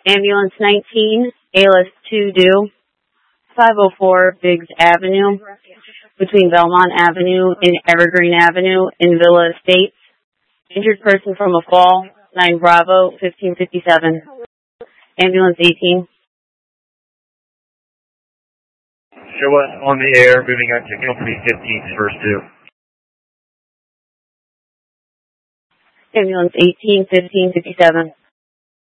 Ambulance 19, ALS 2 due, 504 Biggs Avenue, between Belmont Avenue and Evergreen Avenue in Villa Estates. Injured person from a fall, 9 Bravo, 1557. Ambulance 18. Show us on the air, moving on to Company 15's first due. Ambulance 18, 1557.